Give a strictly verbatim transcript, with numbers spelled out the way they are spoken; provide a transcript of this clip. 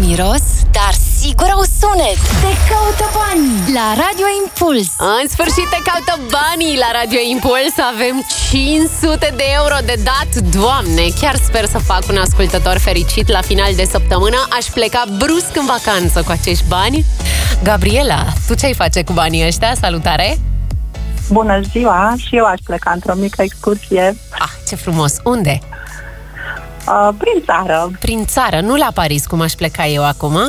miros, dar sigur au sunet. Te caută banii la Radio Impuls. În sfârșit te caută banii la Radio Impuls. Avem cinci sute de euro de dat. Doamne, chiar sper să fac un ascultător fericit la final de săptămână. Aș pleca brusc în vacanță cu acești bani. Gabriela, tu ce-ai face cu banii ăștia? Salutare! Bună ziua! Și eu aș pleca într-o mică excursie. Ah, ce frumos! Unde? Uh, prin țară. Prin țară, nu la Paris, cum aș pleca eu acum.